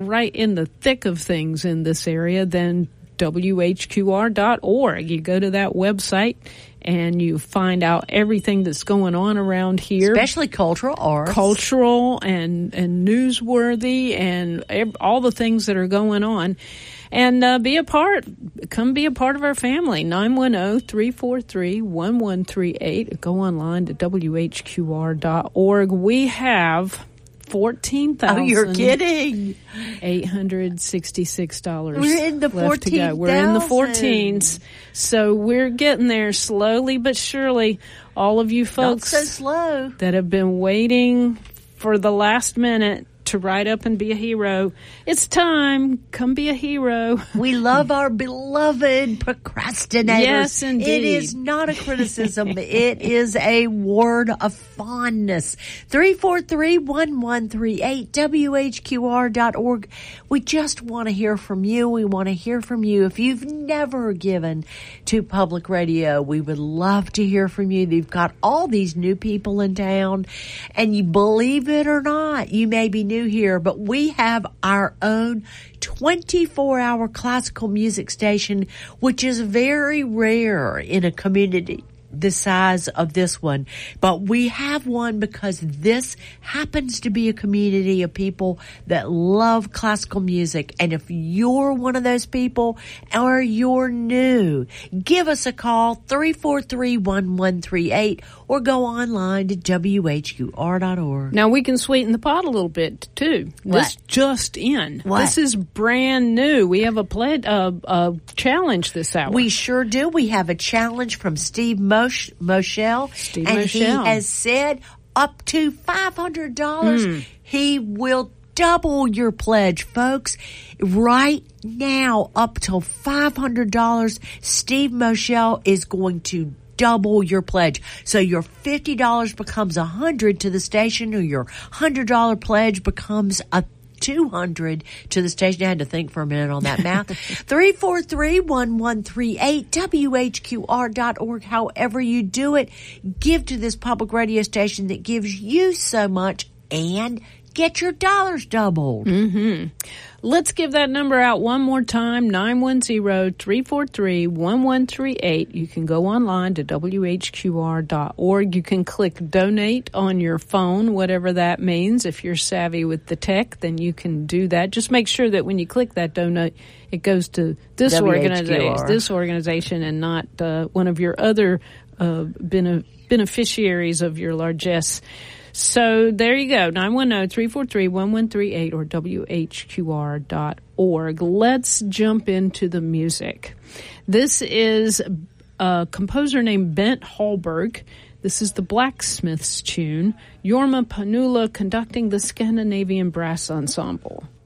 right in the thick of things in this area, then WHQR.org. You go to that website and you find out everything that's going on around here. Especially cultural arts. Cultural and newsworthy and all the things that are going on. And come be a part of our family. 910-343-1138. Go online to WHQR.org. We have $14,000. Oh, you're kidding. $866. We're in the 14,000. We're in the 14s. So we're getting there slowly but surely. All of you folks not so slow that have been waiting for the last minute to write up and be a hero. It's time. Come be a hero. We love our beloved procrastinators. Yes, indeed. It is not a criticism. It is a word of fondness. 343-1138, WHQR.org. We just want to hear from you. We want to hear from you. If you've never given to public radio, we would love to hear from you. They've got all these new people in town, and you believe it or not, you may be new here, but we have our own 24-hour classical music station, which is very rare in a community the size of this one. But we have one because this happens to be a community of people that love classical music. And if you're one of those people or you're new, give us a call, 343-1138, or go online to WHQR.org. Now we can sweeten the pot a little bit too. What? This just in. What? This is brand new. We have a challenge this hour. We sure do. We have a challenge from Steve Moschel. He has said up to $500. He will double your pledge, folks. Right now, up till $500, Steve Moschel is going to double your pledge. So your $50 becomes $100 to the station, or your $100 pledge becomes $200 to the station. I had to think for a minute on that math. 343-1138, WHQR.org. However you do it, give to this public radio station that gives you so much and get your dollars doubled. Mm-hmm. Let's give that number out one more time, 910-343-1138. You can go online to WHQR.org. You can click donate on your phone, whatever that means. If you're savvy with the tech, then you can do that. Just make sure that when you click that donate, it goes to this organization and not one of your other beneficiaries of your largesse. So there you go, 910-343-1138 or WHQR.org. Let's jump into the music. This is a composer named Bent Hallberg. This is the Blacksmiths tune. Jorma Panula conducting the Scandinavian Brass Ensemble.